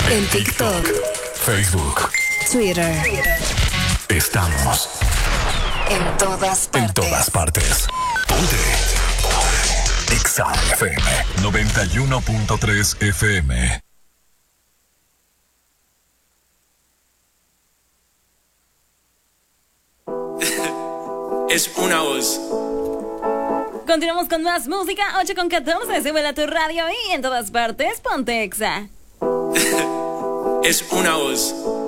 En TikTok, Facebook, Twitter. Estamos En todas partes. en todas partes. Ponte. Exa FM 91.3 FM. Es una voz. Continuamos con más música, 8:14, súbela a tu radio y en todas partes, ponte Exa. Es una voz.